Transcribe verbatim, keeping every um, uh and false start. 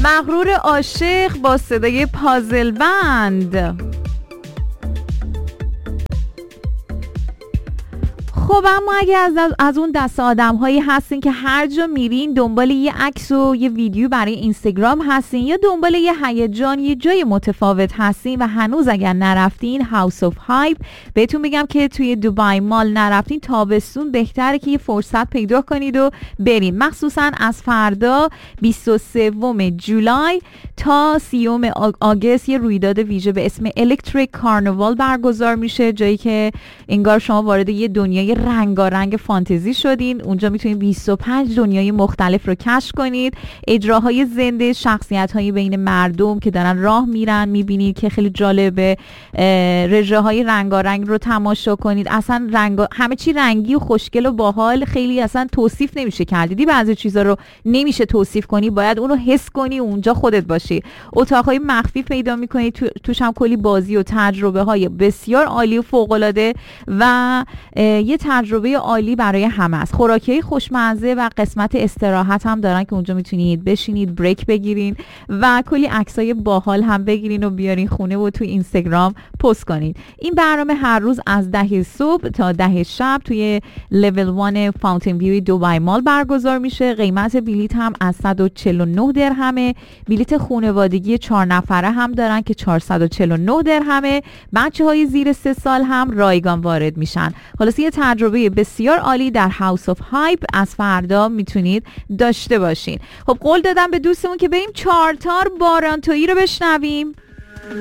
مغرور عاشق با صدای پازل بند. خب اما اگه از, از اون دست آدم هایی هستین که هر جا میرین دنبال یه عکس و یه ویدیو برای اینستاگرام هستین یا دنبال یه هیجان یه جای متفاوت هستین و هنوز اگر نرفتین هاوس آف هایپ، بهتون بگم که توی دوبای مال نرفتین تابستون بهتره که یه فرصت پیدا کنید و برین. مخصوصا از فردا بیست و سوم جولای تا سیوم آگوست یه رویداد ویژه به اسم الکتریک کارناوال برگزار میشه، جایی که انگار شما وارد یه دنیای رنگارنگ فانتزی شدین. اونجا میتونید بیست و پنج دنیای مختلف رو کشف کنید، اجراهای زنده، شخصیت‌های بین مردم که دارن راه میرن میبینید که خیلی جالبه، رژه‌های رنگارنگ رو تماشا کنید. اصلا رنگ همه چی رنگی و خوشگل و باحال، خیلی اصلا توصیف نمیشه کرد. دیدی بعضی چیزا رو نمیشه توصیف کنی، باید اون رو حس کنی و اونجا خودت باشی. اتاق‌های مخفی پیدا می‌کنید، تو، توش هم کلی بازی و تجربه‌های بسیار عالی و فوق‌العاده و یه تجربه عالی برای همه است. خوراکی خوشمزه و قسمت استراحت هم دارن که اونجا میتونید بشینید بریک بگیرین و کلی عکسای باحال هم بگیرین و بیارین خونه و توی اینستاگرام پست کنید. این برنامه هر روز از ده صبح تا ده شب توی لول یک فاونتین ویو دوبای مال برگزار میشه. قیمت بلیت هم از صد و چهل و نه درهمه. بلیت خانوادگی چهار نفره هم دارن که چهارصد و چهل و نه درهمه. بچه‌های زیر سه سال هم رایگان وارد میشن. خلاص یه تجربه بسیار عالی در هاوس آف هایپ از فردا میتونید داشته باشین. خب قول دادم به دوستمون که بریم چارتار بارانتویی رو بشنویم.